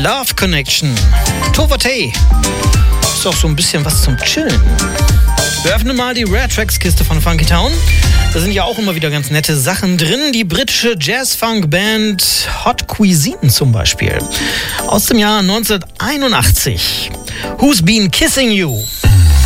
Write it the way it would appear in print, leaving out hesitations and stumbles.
Love Connection. Tova Tay. Ist auch so ein bisschen was zum Chillen. Wir öffnen mal die Rare Tracks Kiste von Funky Town. Da sind ja auch immer wieder ganz nette Sachen drin. Die britische Jazz-Funk-Band Hot Cuisine zum Beispiel. Aus dem Jahr 1981. Who's Been Kissing You?